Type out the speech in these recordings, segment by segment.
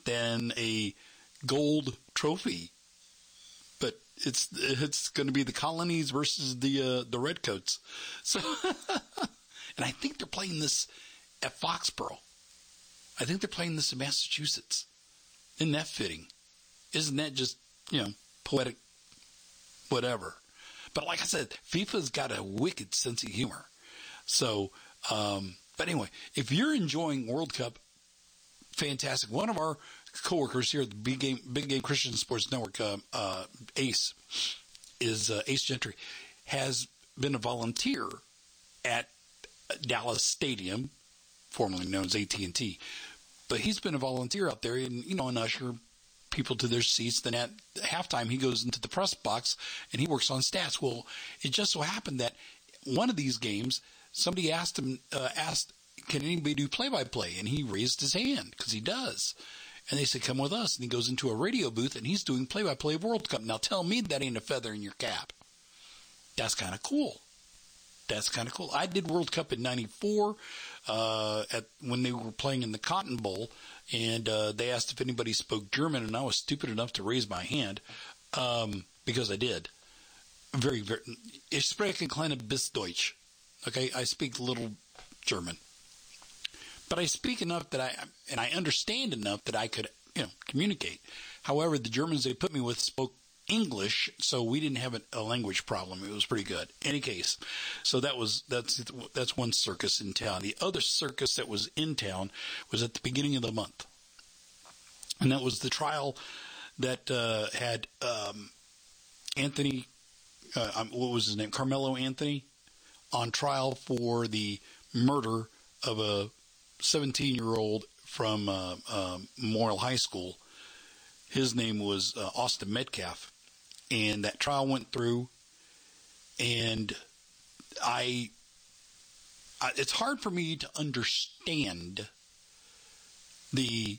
than a gold trophy. But it's going to be the Colonies versus the Redcoats. So, and I think they're playing this at Foxborough. I think they're playing this in Massachusetts. Isn't that fitting? Isn't that just, poetic whatever? But like I said, FIFA's got a wicked sense of humor. So, but anyway, if you're enjoying World Cup, fantastic. One of our coworkers here at the Big Game Christian Sports Network, Ace Gentry, has been a volunteer at Dallas Stadium, formerly known as AT&T. But he's been a volunteer out there and usher people to their seats. Then at halftime, he goes into the press box and he works on stats. Well, it just so happened that one of these games, somebody asked him, can anybody do play-by-play? And he raised his hand because he does. And they said, come with us. And he goes into a radio booth and he's doing play-by-play of World Cup. Now tell me that ain't a feather in your cap. That's kind of cool. I did World Cup in '94 when they were playing in the Cotton Bowl, and they asked if anybody spoke German, and I was stupid enough to raise my hand because I did. Very, very. Ich spreche kleine bisschen Deutsch. Okay, I speak a little German, but I speak enough that I understand enough that I could communicate. However, the Germans they put me with spoke English, so we didn't have a language problem. It was pretty good. Any case, so that's one circus in town. The other circus that was in town was at the beginning of the month, and that was the trial that had Anthony, what was his name, Carmelo Anthony, on trial for the murder of a 17-year-old from Memorial High School. His name was Austin Metcalf. And that trial went through, and it's hard for me to understand the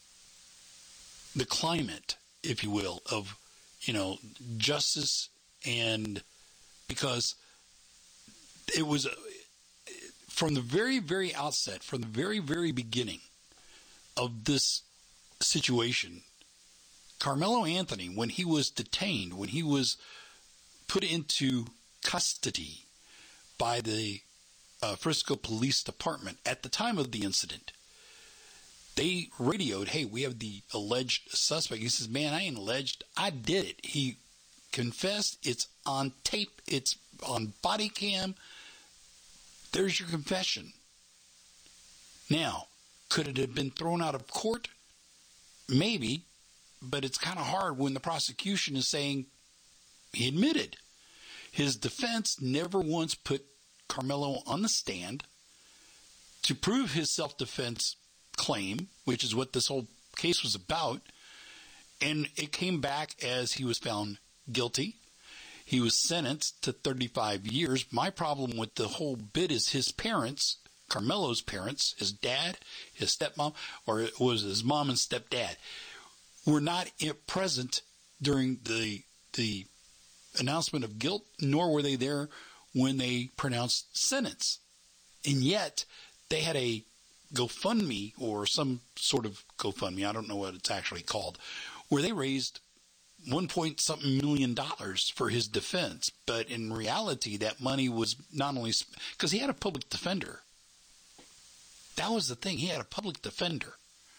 climate, if you will, of, justice, and because it was from the very, very outset, from the very, very beginning of this situation, Carmelo Anthony, when he was detained, when he was put into custody by the Frisco Police Department at the time of the incident, they radioed, hey, we have the alleged suspect. He says, man, I ain't alleged. I did it. He confessed. It's on tape. It's on body cam. There's your confession. Now, could it have been thrown out of court? Maybe. But it's kind of hard when the prosecution is saying he admitted. His defense never once put Carmelo on the stand to prove his self-defense claim, which is what this whole case was about. And it came back as he was found guilty. He was sentenced to 35 years. My problem with the whole bit is his parents, Carmelo's parents, his dad, his stepmom, or it was his mom and stepdad, were not present during the announcement of guilt, nor were they there when they pronounced sentence. And yet, they had a GoFundMe, or some sort of GoFundMe, I don't know what it's actually called, where they raised $1.something million for his defense. But in reality, that money was not only because he had a public defender. That was the thing. He had a public defender.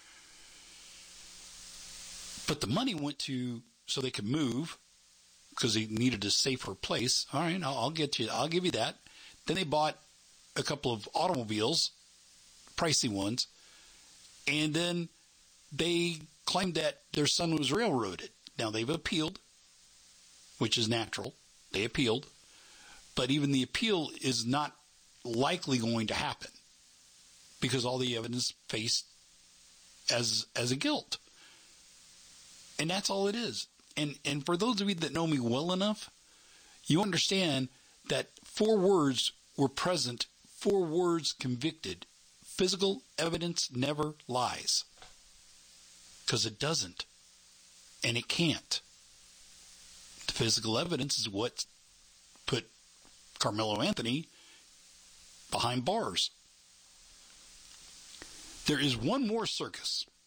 But the money went to so they could move because he needed a safer place. All right, I'll give you that. Then they bought a couple of automobiles, pricey ones, and then they claimed that their son was railroaded. Now they've appealed, which is natural. They appealed, but even the appeal is not likely going to happen because all the evidence faced as a guilt. And that's all it is. And for those of you that know me well enough, you understand that 4 words were present, 4 words convicted. Physical evidence never lies. Because it doesn't. And it can't. The physical evidence is what put Carmelo Anthony behind bars. There is one more circus